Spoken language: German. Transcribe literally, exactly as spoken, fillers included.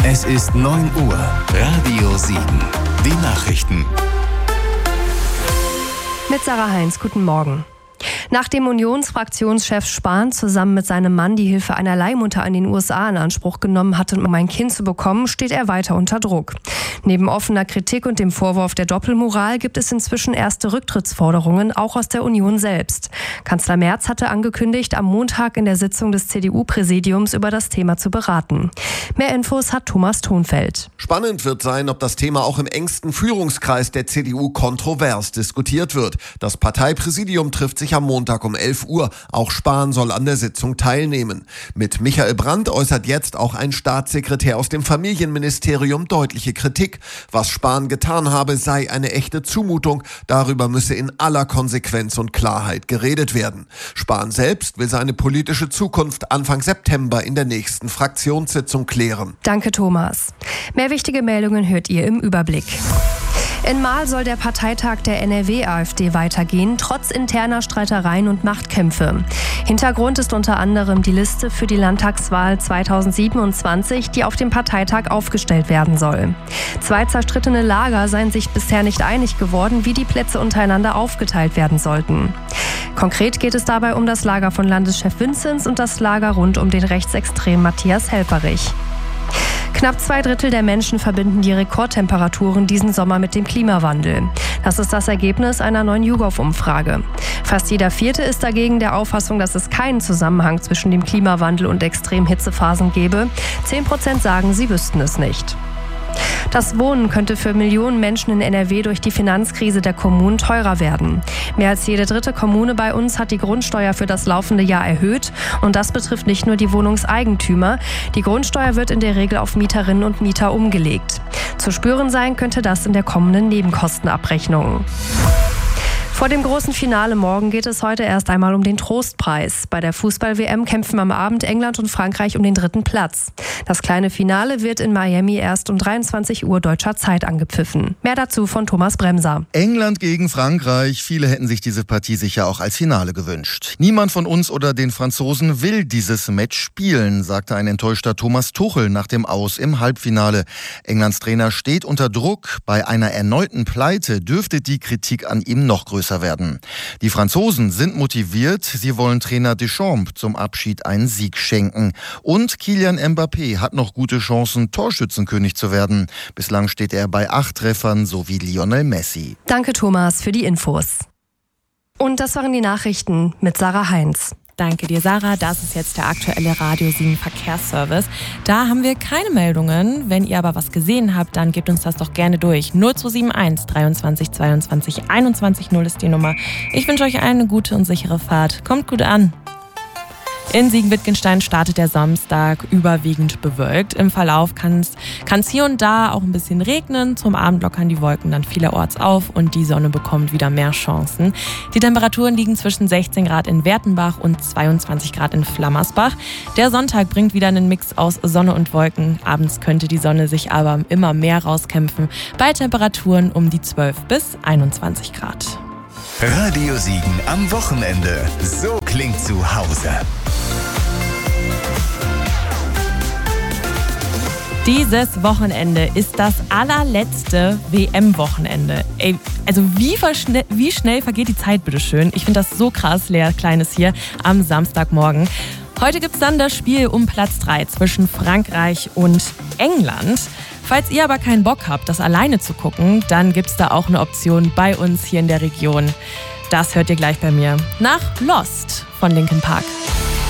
Es ist neun Uhr. Radio sieben. Die Nachrichten. Mit Sarah Heinz, guten Morgen. Nachdem Unionsfraktionschef Spahn zusammen mit seinem Mann die Hilfe einer Leihmutter in den U S A in Anspruch genommen hatte, um ein Kind zu bekommen, steht er weiter unter Druck. Neben offener Kritik und dem Vorwurf der Doppelmoral gibt es inzwischen erste Rücktrittsforderungen, auch aus der Union selbst. Kanzler Merz hatte angekündigt, am Montag in der Sitzung des C D U-Präsidiums über das Thema zu beraten. Mehr Infos hat Thomas Thonfeld. Spannend wird sein, ob das Thema auch im engsten Führungskreis der C D U kontrovers diskutiert wird. Das Parteipräsidium trifft sich am Montag um elf Uhr. Auch Spahn soll an der Sitzung teilnehmen. Mit Michael Brandt äußert jetzt auch ein Staatssekretär aus dem Familienministerium deutliche Kritik. Was Spahn getan habe, sei eine echte Zumutung. Darüber müsse in aller Konsequenz und Klarheit geredet werden. Spahn selbst will seine politische Zukunft Anfang September in der nächsten Fraktionssitzung klären. Danke, Thomas. Mehr wichtige Meldungen hört ihr im Überblick. In Marl soll der Parteitag der N R W-AfD weitergehen, trotz interner Streitereien und Machtkämpfe. Hintergrund ist unter anderem die Liste für die Landtagswahl zweitausendsiebenundzwanzig, die auf dem Parteitag aufgestellt werden soll. Zwei zerstrittene Lager seien sich bisher nicht einig geworden, wie die Plätze untereinander aufgeteilt werden sollten. Konkret geht es dabei um das Lager von Landeschef Vinzenz und das Lager rund um den Rechtsextremen Matthias Helfferich. Knapp zwei Drittel der Menschen verbinden die Rekordtemperaturen diesen Sommer mit dem Klimawandel. Das ist das Ergebnis einer neuen YouGov-Umfrage. Fast jeder Vierte ist dagegen der Auffassung, dass es keinen Zusammenhang zwischen dem Klimawandel und Extremhitzephasen gebe. Zehn Prozent sagen, sie wüssten es nicht. Das Wohnen könnte für Millionen Menschen in N R W durch die Finanzkrise der Kommunen teurer werden. Mehr als jede dritte Kommune bei uns hat die Grundsteuer für das laufende Jahr erhöht. Und das betrifft nicht nur die Wohnungseigentümer. Die Grundsteuer wird in der Regel auf Mieterinnen und Mieter umgelegt. Zu spüren sein könnte das in der kommenden Nebenkostenabrechnung. Vor dem großen Finale morgen geht es heute erst einmal um den Trostpreis. Bei der Fußball-W M kämpfen am Abend England und Frankreich um den dritten Platz. Das kleine Finale wird in Miami erst um dreiundzwanzig Uhr deutscher Zeit angepfiffen. Mehr dazu von Thomas Bremser. England gegen Frankreich. Viele hätten sich diese Partie sicher auch als Finale gewünscht. Niemand von uns oder den Franzosen will dieses Match spielen, sagte ein enttäuschter Thomas Tuchel nach dem Aus im Halbfinale. Englands Trainer steht unter Druck. Bei einer erneuten Pleite dürfte die Kritik an ihm noch größer werden. Die Franzosen sind motiviert. Sie wollen Trainer Deschamps zum Abschied einen Sieg schenken. Und Kylian Mbappé hat noch gute Chancen, Torschützenkönig zu werden. Bislang steht er bei acht Treffern, so wie Lionel Messi. Danke, Thomas, für die Infos. Und das waren die Nachrichten mit Sarah Heinz. Danke dir, Sarah. Das ist jetzt der aktuelle Radio sieben Verkehrsservice. Da haben wir keine Meldungen. Wenn ihr aber was gesehen habt, dann gebt uns das doch gerne durch. null zwei sieben eins dreiundzwanzig zweiundzwanzig einundzwanzig null ist die Nummer. Ich wünsche euch eine gute und sichere Fahrt. Kommt gut an. In Siegen-Wittgenstein startet der Samstag überwiegend bewölkt. Im Verlauf kann es hier und da auch ein bisschen regnen. Zum Abend lockern die Wolken dann vielerorts auf und die Sonne bekommt wieder mehr Chancen. Die Temperaturen liegen zwischen sechzehn Grad in Wertenbach und zweiundzwanzig Grad in Flammersbach. Der Sonntag bringt wieder einen Mix aus Sonne und Wolken. Abends könnte die Sonne sich aber immer mehr rauskämpfen. Bei Temperaturen um die zwölf bis einundzwanzig Grad. Radio Siegen am Wochenende. So klingt zu Hause. Dieses Wochenende ist das allerletzte W M-Wochenende. Ey, also wie, verschne- wie schnell vergeht die Zeit, bitteschön. Ich finde das so krass, Lea Kleines hier am Samstagmorgen. Heute gibt es dann das Spiel um Platz drei zwischen Frankreich und England. Falls ihr aber keinen Bock habt, das alleine zu gucken, dann gibt es da auch eine Option bei uns hier in der Region. Das hört ihr gleich bei mir. Nach Lost von Linkin Park.